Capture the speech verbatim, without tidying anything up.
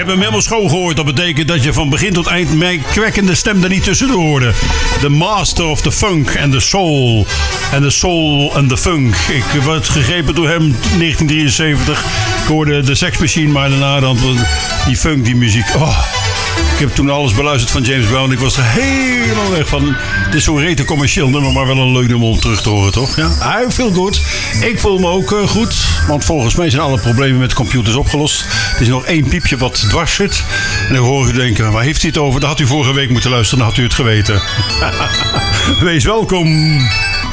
hem helemaal schoon gehoord. Dat betekent dat je van begin tot eind mijn kwekkende stem er niet tussendoor hoorde. The Master of the Funk and the Soul. En the Soul and the Funk. Ik werd gegrepen door hem in negentien drieënzeventig. Ik hoorde de Sex Machine, maar daarna dan die funk, die muziek. Oh. Ik heb toen alles beluisterd van James Brown. Ik was er helemaal weg van. Het is zo'n rete commercieel nummer, maar wel een leuk nummer om terug te horen, toch? Ja, I feel good. Ik voel me ook uh, goed. Want volgens mij zijn alle problemen met computers opgelost. Er is nog één piepje wat dwars zit. En dan hoor u denken, waar heeft hij het over? Dat had u vorige week moeten luisteren, dan had u het geweten. Wees welkom.